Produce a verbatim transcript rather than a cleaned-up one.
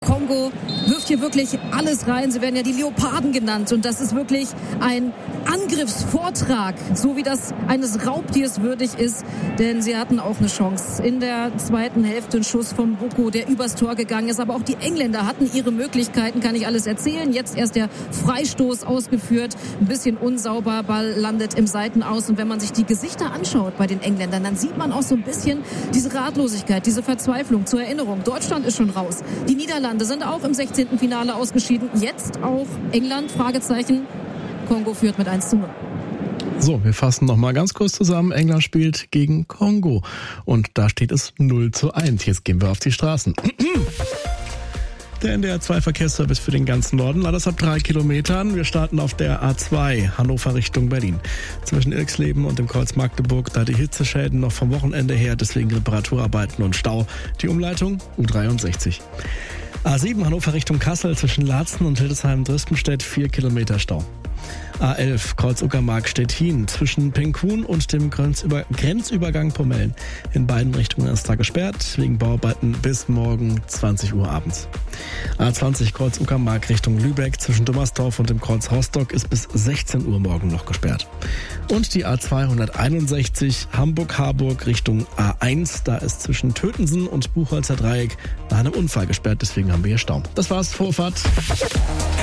Kongo wirft hier wirklich alles rein. Sie werden ja die Leoparden genannt. Und das ist wirklich ein Angriffsvortrag, so wie das eines Raubtiers würdig ist. Denn sie hatten auch eine Chance. In der zweiten Hälfte ein Schuss von Boko, der übers Tor gegangen ist. Aber auch die Engländer hatten ihre Möglichkeiten, kann ich alles erzählen. Jetzt erst der Freistoß ausgeführt. Ein bisschen unsauber, Ball landet im Seitenaus. Und wenn man sich die Gesichter anschaut bei den Engländern, dann sieht man auch so ein bisschen diese Ratlosigkeit, diese Verzweiflung. Zur Erinnerung, Deutschland ist schon raus. Die Niederlande sind auch im sechzehnten Finale ausgeschieden. Jetzt auch England, Fragezeichen. Kongo führt mit eins zu null. So, wir fassen noch mal ganz kurz zusammen. England spielt gegen Kongo und da steht es null zu eins. Jetzt gehen wir auf die Straßen. Der N D R zwei Verkehrsservice für den ganzen Norden. Alles ab drei Kilometern. Wir starten auf der A zwei, Hannover Richtung Berlin. Zwischen Ilksleben und dem Kreuz Magdeburg, da die Hitzeschäden noch vom Wochenende her, deswegen Reparaturarbeiten und Stau. Die Umleitung U dreiundsechzig. A sieben, Hannover Richtung Kassel, zwischen Laatzen und Hildesheim-Drispenstedt, vier Kilometer Stau. A elf, Kreuz Uckermark-Stettin, zwischen Penkun und dem Grenzüber- Grenzübergang Pomellen. In beiden Richtungen ist da gesperrt, wegen Bauarbeiten bis morgen zwanzig Uhr abends. A zwanzig, Kreuz Uckermark Richtung Lübeck, zwischen Dummersdorf und dem Kreuz Rostock ist bis sechzehn Uhr morgen noch gesperrt. Und die A zweihunderteinundsechzig, Hamburg-Harburg Richtung A eins, da ist zwischen Tötensen und Buchholzer Dreieck nach einem Unfall gesperrt, deswegen haben wir hier Stau. Das war's, Vorfahrt.